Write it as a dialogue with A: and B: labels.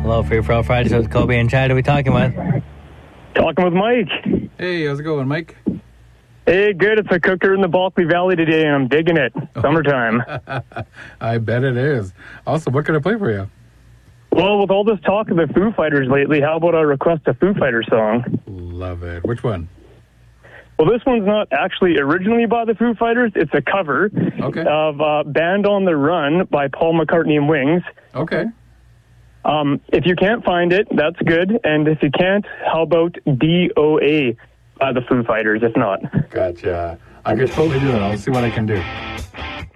A: Hello, Free For All Friday. So it's Colby and Chad. Who are we talking with?
B: Talking with Mike.
C: Hey, how's it going, Mike?
B: Hey, good. It's a cooker in the Bulkley Valley today, and I'm digging it. Summertime.
C: I bet it is. Also, what can I play for you?
B: Well, with all this talk of the Foo Fighters lately, how about I request a Foo Fighters song?
C: Love it. Which one?
B: Well, this one's not actually originally by the Foo Fighters. It's a cover of Band on the Run by Paul McCartney and Wings.
C: Okay.
B: If you can't find it, that's good. And if you can't, how about DOA by the Foo Fighters, if not?
C: Gotcha. I could totally do it. I'll see what I can do.